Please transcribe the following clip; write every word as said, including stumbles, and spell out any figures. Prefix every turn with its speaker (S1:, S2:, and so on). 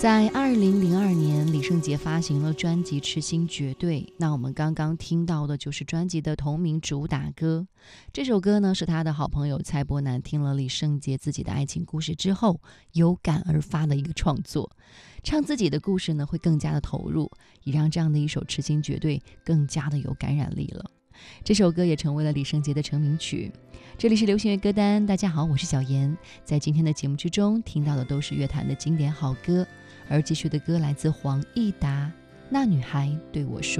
S1: 在二零零二年，李圣杰发行了专辑《痴心绝对》，那我们刚刚听到的就是专辑的同名主打歌。这首歌呢，是他的好朋友蔡伯南听了李圣杰自己的爱情故事之后，有感而发的一个创作。唱自己的故事呢，会更加的投入，也让这样的一首《痴心绝对》更加的有感染力了。这首歌也成为了李圣杰的成名曲。这里是流行乐歌单，大家好，我是小妍。在今天的节目之中，听到的都是乐坛的经典好歌，而继续的歌来自黄义达，《那女孩对我说》。